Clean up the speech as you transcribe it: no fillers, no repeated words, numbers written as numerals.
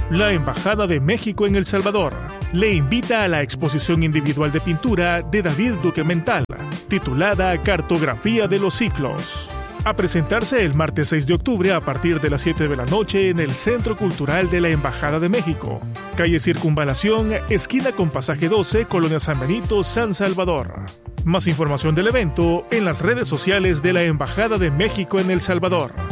La Embajada de México en El Salvador le invita a la exposición individual de pintura de David Duque Mental, titulada Cartografía de los Ciclos, a presentarse el martes 6 de octubre a partir de las 7 de la noche en el Centro Cultural de la Embajada de México, calle Circunvalación, esquina con pasaje 12, Colonia San Benito, San Salvador. Más información del evento en las redes sociales de la Embajada de México en El Salvador.